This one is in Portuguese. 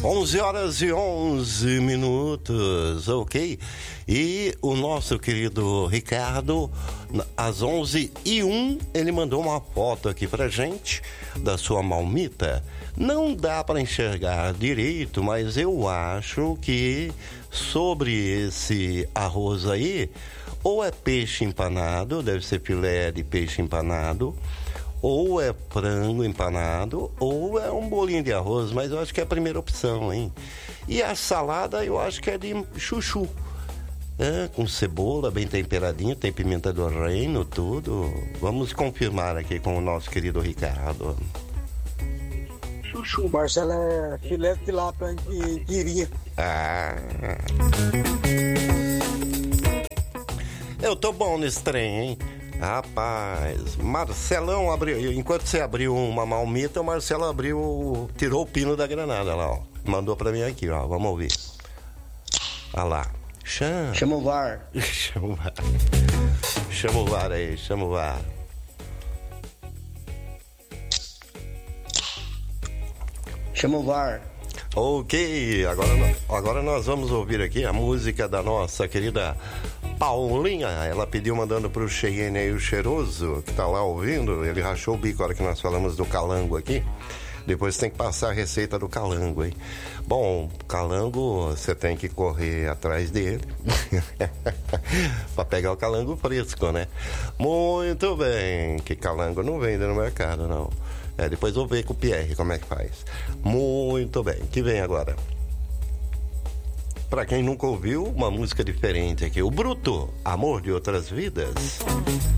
11 horas e 11 minutos, ok? E o nosso querido Ricardo, às 11h01, ele mandou uma foto aqui pra gente da sua malmita. Não dá para enxergar direito, mas eu acho que sobre esse arroz aí, ou é peixe empanado, deve ser filé de peixe empanado, ou é frango empanado, ou é um bolinho de arroz, mas eu acho que é a primeira opção, hein? E a salada eu acho que é de chuchu, com cebola bem temperadinho, tem pimenta do reino, tudo. Vamos confirmar aqui com o nosso querido Ricardo. Chuchu, Marcelo, é filé de tilápia em tirinha. Eu tô bom nesse trem, hein? Rapaz, Marcelão abriu. Enquanto você abriu uma malmita, o Marcelo tirou o pino da granada lá, ó. Mandou pra mim aqui, ó. Vamos ouvir. Olha lá. Chama o VAR. Chama o VAR. Chama o VAR aí, chama o VAR. Chama o VAR. Ok, agora nós vamos ouvir aqui a música da nossa querida Paulinha. Ela pediu mandando pro Cheyenne aí o cheiroso, que tá lá ouvindo. Ele rachou o bico na hora que nós falamos do calango aqui. Depois tem que passar a receita do calango, hein? Bom, calango, você tem que correr atrás dele pra pegar o calango fresco, né? Muito bem, que calango não vende no mercado, não. Depois eu ver com o Pierre como é que faz. Muito bem, que vem agora? Pra quem nunca ouviu, uma música diferente aqui. O Bruto, Amor de Outras Vidas.